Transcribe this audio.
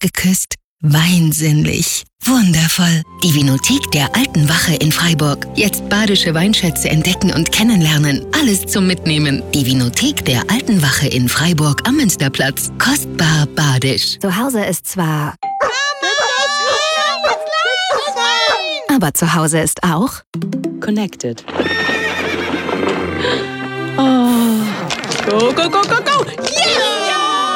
geküsst. Weinsinnlich. Wundervoll. Die Vinothek der Alten Wache in Freiburg. Jetzt badische Weinschätze entdecken und kennenlernen. Alles zum Mitnehmen. Die Vinothek der Alten Wache in Freiburg am Münsterplatz. Kostbar badisch. Zu Hause ist zwar... Aber zu Hause ist auch... Connected. Oh. Go, go, go, go, go! Yeah!